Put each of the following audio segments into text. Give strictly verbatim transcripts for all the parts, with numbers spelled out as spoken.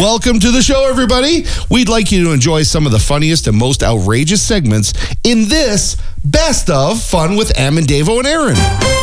Welcome to the show, everybody. We'd like you to enjoy some of the funniest and most outrageous segments in this Best of Fun with Am and Davo and Aaron.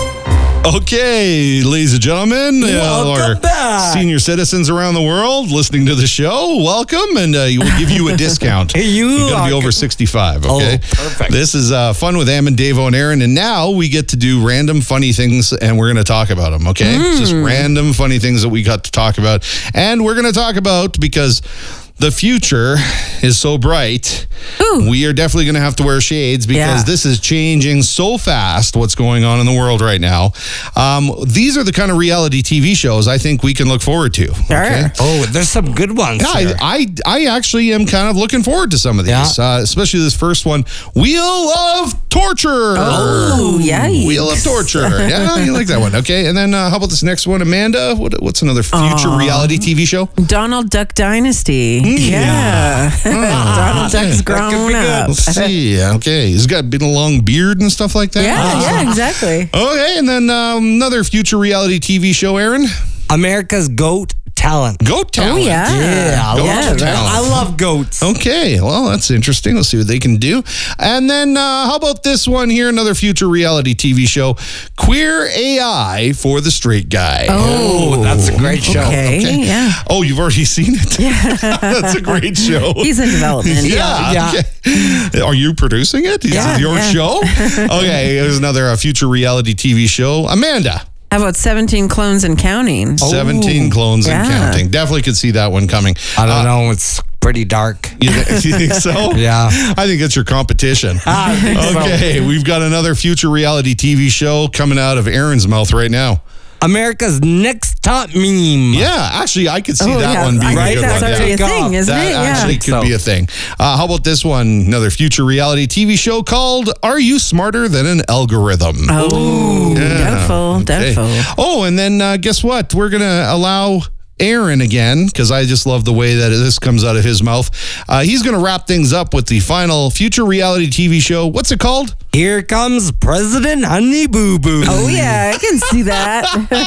Okay, ladies and gentlemen, welcome uh, back. Senior citizens around the world listening to the show, welcome, and uh, we'll give you a discount. you you got to be over sixty-five, okay? Oh, perfect. This is uh, Fun with Am and Davo and Aaron, and now we get to do random funny things, and we're going to talk about them, okay? Mm. Just random funny things that we got to talk about, and we're going to talk about, because the future is so bright, Ooh. we are definitely going to have to wear shades because Yeah. this is changing so fast, what's going on in the world right now. Um, these are the kind of reality T V shows I think we can look forward to. Sure. Oh, there's some good ones. Yeah, here. I, I, I actually am kind of looking forward to some of these, Yeah. uh, especially this first one, Wheel of Torture. Oh, yikes. Wheel of Torture. Yeah, you like that one. Okay, and then uh, how about this next one, Amanda? What, what's another future Aw. reality T V show? Donald Duck Dynasty. Mm. Yeah. Donald Duck's That could grown be good. up. Let's see. Okay, he's got been a long beard and stuff like that. Yeah, yeah, exactly. Okay, and then um, another future reality T V show, Aaron. America's Goat Talent. Goat Talent. Oh, yeah. Yeah, I Goat love, Talent. I love goats. Okay, well, that's interesting. Let's see what they can do. And then uh, how about this one here, another future reality T V show, Queer A I for the Straight Guy. Oh, that's a great show. Okay, Okay. yeah. Oh, you've already seen it? Yeah. That's a great show. He's in development. Yeah. Yeah. Okay. Are you producing it? Is Yeah, it your yeah. show? Okay, here's another uh, future reality T V show. Amanda. How about seventeen Clones and Counting? seventeen clones and yeah. counting. Definitely could see that one coming. I don't Uh, know. It's pretty dark. You, th- you think so? Yeah. I think it's your competition. I think so. Okay, we've got another future reality T V show coming out of Aaron's mouth right now. America's Next Top Meme. Yeah, actually, I could see Oh, that yeah. one being I a think good that's one. already Yeah. a thing, isn't That it? actually Yeah. could So- be a thing. Uh, how about this one? Another future reality T V show called Are You Smarter Than an Algorithm? Oh, Yeah. doubtful, Okay. doubtful. Oh, and then uh, guess what? We're going to allow Aaron again, because I just love the way that this comes out of his mouth. Uh, he's going to wrap things up with the final future reality T V show. What's it called? Here comes President Honey Boo Boo. Oh, yeah, I can see that.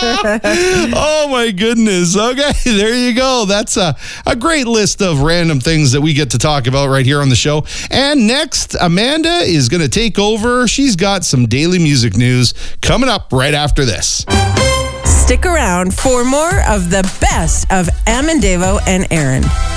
Oh my goodness. Okay, there you go. That's a, a great list of random things that we get to talk about right here on the show. And next, Amanda is going to take over. She's got some daily music news coming up right after this. Stick around for more of the best of Am and Davo and Aaron.